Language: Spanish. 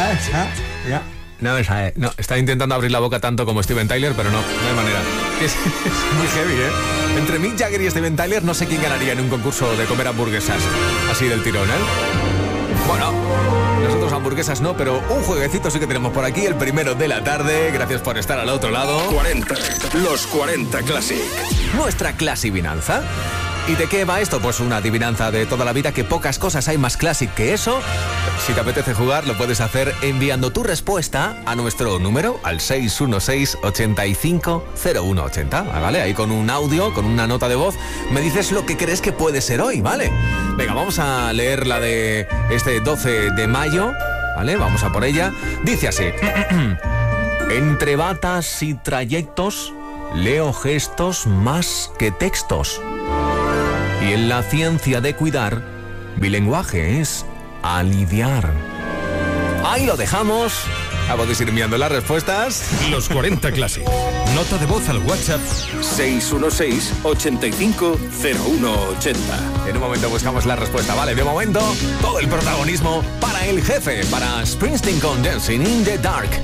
Ya. No me sale. No, está intentando abrir la boca tanto como Steven Tyler, pero no hay manera. Es muy heavy, ¿eh? Entre Mick Jagger y Steven Tyler no sé quién ganaría en un concurso de comer hamburguesas. Así del tirón, ¿eh? Bueno, nosotros hamburguesas no, pero un jueguecito sí que tenemos por aquí, el primero de la tarde. Gracias por estar al otro lado. 40, los 40 Classic. Nuestra clasivinanza. ¿Y de qué va esto? Pues una adivinanza de toda la vida, que pocas cosas hay más classic que eso. Si te apetece jugar, lo puedes hacer enviando tu respuesta a nuestro número, al 616-850180, ¿vale? Ahí con un audio, con una nota de voz, me dices lo que crees que puede ser hoy, ¿vale? Venga, vamos a leer la de este 12 de mayo, ¿vale? Vamos a por ella. Dice así. Entre batas y trayectos, leo gestos más que textos. Y en la ciencia de cuidar, mi lenguaje es aliviar. Ahí lo dejamos. Ya podéis ir enviando las respuestas. Los 40 Classic. Nota de voz al WhatsApp 616-850180. En un momento buscamos la respuesta, ¿vale? De momento, todo el protagonismo para el jefe, para Springsteen con Dancing in the Dark.